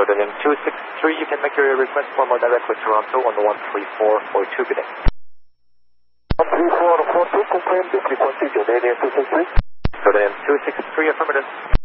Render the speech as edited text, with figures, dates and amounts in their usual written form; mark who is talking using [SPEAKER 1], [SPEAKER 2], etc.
[SPEAKER 1] Pseudonym 263, you can make your request for more direct with Toronto on the 13442. Good day.
[SPEAKER 2] 13442, confirm the frequency, Jordanian 263.
[SPEAKER 1] Pseudonym 263, affirmative.